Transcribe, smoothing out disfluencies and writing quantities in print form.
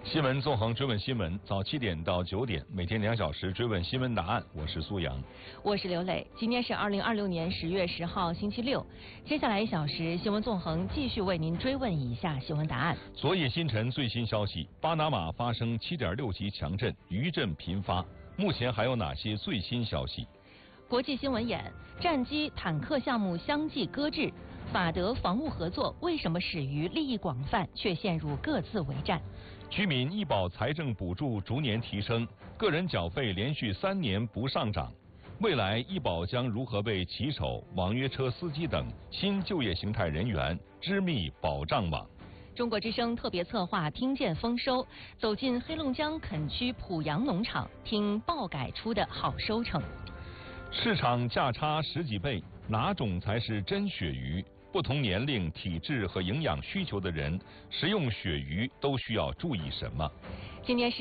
新闻纵横追问新闻，早7点到9点，每天2小时追问新闻答案。我是苏阳， 我是刘磊。今天是2026年10月10号，星期六。接下来1小时，新闻纵横继续为您追问以下新闻答案。 昨夜星辰最新消息：巴拿马发生7.6级强震，余震频发。目前还有哪些最新消息？ 国际新闻眼：战机、坦克项目相继搁置。法德防务合作为什么始于利益广泛，却陷入各自为战？ 居民医保财政补助逐年提升，个人缴费连续3年不上涨。未来医保将如何为骑手、网约车司机等新就业形态人员织密保障网？ 中国之声特别策划听见丰收，走进黑龙江垦区濮阳农场，听爆改出的好收成。 市场价差10几倍，哪种才是真鳕鱼？不同年龄、体质和营养需求的人食用鳕鱼都需要注意什么？ 今天是